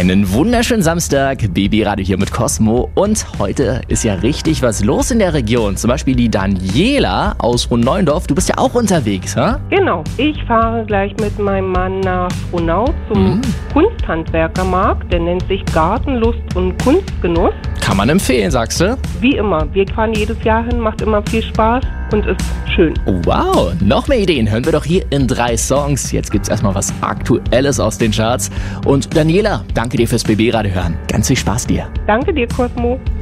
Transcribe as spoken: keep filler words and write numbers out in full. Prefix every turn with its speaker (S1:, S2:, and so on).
S1: Einen wunderschönen Samstag, Babyradio hier mit Cosmo. Und heute ist ja richtig was los in der Region. Zum Beispiel die Daniela aus Frohnleundorf. Du bist ja auch unterwegs, ha?
S2: Genau. Ich fahre gleich mit meinem Mann nach Frohnau zum
S1: Mhm.
S2: Kunsthandwerkermarkt. Der nennt sich Gartenlust und Kunstgenuss.
S1: Kann man empfehlen, sagst du?
S2: Wie immer. Wir fahren jedes Jahr hin, macht immer viel Spaß und ist schön.
S1: Wow, noch mehr Ideen hören wir doch hier in drei Songs. Jetzt gibt's erstmal was Aktuelles aus den Charts. Und Daniela, danke dir fürs B B-Radio hören. Ganz viel Spaß dir.
S2: Danke dir, Cosmo.